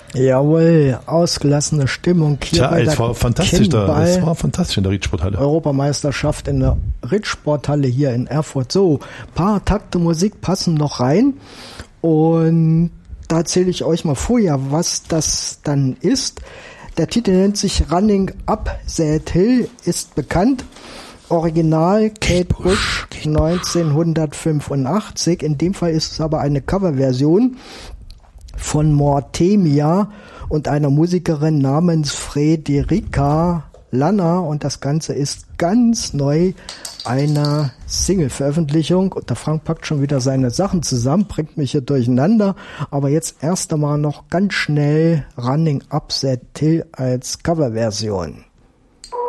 Jawohl, ausgelassene Stimmung hier Tja, bei es der war fantastisch da. Es war fantastisch in der Riedsporthalle. Europameisterschaft in der Riedsporthalle hier in Erfurt. So, paar Takte Musik passen noch rein und da erzähle ich euch mal vorher, was das dann ist. Der Titel nennt sich Running Up That Hill, ist bekannt. Original Kate Bush 1985. In dem Fall ist es aber eine Coverversion von Mortemia und einer Musikerin namens Frederica Lanner. Und das Ganze ist ganz neu, eine Single-Veröffentlichung. Und der Frank packt schon wieder seine Sachen zusammen, bringt mich hier durcheinander. Aber jetzt erst einmal noch ganz schnell Running Up That Hill als Coverversion.